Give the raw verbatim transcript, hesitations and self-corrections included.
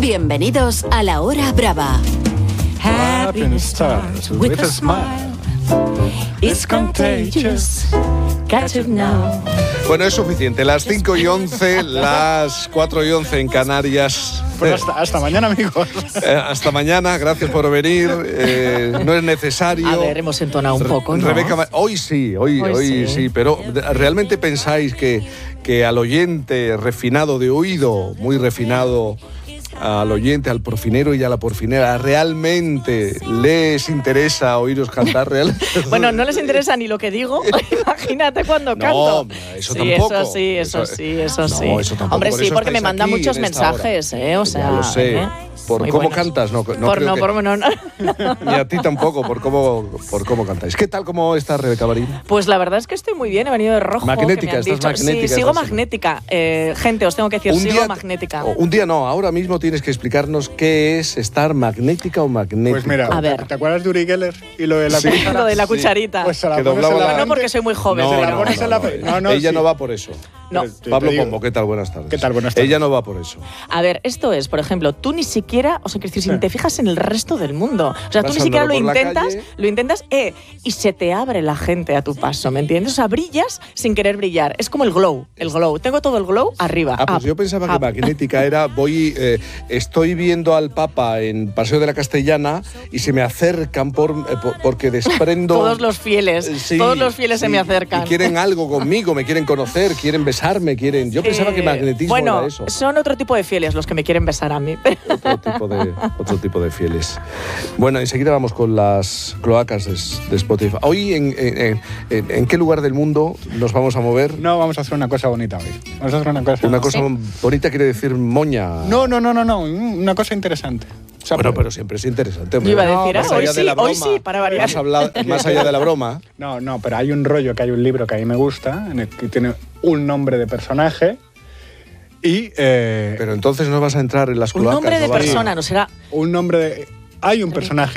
Bienvenidos a La Hora Brava. Happiness starts with a smile. It's contagious. Catch it now. Bueno, es suficiente. Las cinco y once, las cuatro y once en Canarias. Pues hasta, hasta mañana, amigos. Eh, hasta mañana, gracias por venir. Eh, no es necesario. A ver, hemos entonado un poco, ¿no? Rebeca, hoy sí, hoy, hoy, Hoy sí. sí. pero ¿realmente pensáis que, que al oyente refinado de oído, muy refinado, al oyente, al porfinero y a la porfinera, realmente les interesa oíros cantar? ¿Real? Bueno, no les interesa ni lo que digo. Imagínate cuando No, canto. eso sí, tampoco. Eso sí, eso, Eso- sí, eso No, sí. eso tampoco. Hombre, Por sí, eso porque me estáis mandan aquí muchos en esta mensajes, ¿eh? O sea, Ya lo sé. ¿eh? Por Muy cómo buenos. cantas, no, no por creo no, que- por no, no. Ni a ti tampoco, por cómo, por cómo cantáis. ¿Qué tal, cómo estás, Rebeca Marín? Pues la verdad es que estoy muy bien, he venido de rojo. Magnética, que me han estás dicho. magnética, Sí, sigo estás- magnética. Eh, gente, os tengo que decir, sigo magnética. Un día no, ahora mismo tienes que explicarnos qué es estar magnética o magnético. Pues mira, A ver. ¿te acuerdas de Uri Geller y lo de la Sí. cuchara? Lo de la Sí. cucharita. Pues se la Que pones doblaba en la la- no frente. porque soy muy joven. No, se la no, pones no, en la no, fe- no, no, no, ella sí. no va por eso. No. Pero te- Pablo te digo- Pombo, ¿qué tal? Buenas tardes. ¿Qué tal? Buenas tardes. Ella no va por eso. A ver, esto es, por ejemplo, tú ni siquiera, o sea, que si Sí. te fijas en el resto del mundo, o sea, tú Vas ni siquiera lo andando por la intentas, calle. lo intentas, eh, y se te abre la gente a tu paso, ¿me entiendes? O sea, brillas sin querer brillar. Es como el glow, el glow. Tengo todo el glow arriba. Ah, pues up, yo pensaba que up. magnética era, voy, eh, estoy viendo al Papa en Paseo de la Castellana y se me acercan por, eh, por- porque desprendo... Todos los fieles, Eh, sí, todos los fieles se sí, me acercan. Y quieren algo conmigo, me quieren conocer, quieren besarme, quieren... Yo pensaba Eh, que magnetismo bueno, era eso. son otro tipo de fieles los que me quieren besar a mí. Otro tipo, de, otro tipo de fieles. Bueno, enseguida vamos con las cloacas de, de Spotify. Hoy, en, en, en, ¿en qué lugar del mundo nos vamos a mover? No, vamos a hacer una cosa bonita hoy. Vamos a hacer una cosa... Una cosa bonita quiere decir moña. No, no, no, no, no. Una cosa interesante. O sea, Bueno, pero siempre es interesante. hombre. Yo iba a decir, Más ah, hoy allá de sí, la hoy broma, sí, para variar. Más, habla- más allá de la broma. No, no, pero hay un rollo, que hay un libro que a mí me gusta, en el que tiene un nombre de personaje y... eh, Pero entonces no vas a entrar en las Un cloacas. nombre de no vas a- persona, no será... un nombre de... Hay un personaje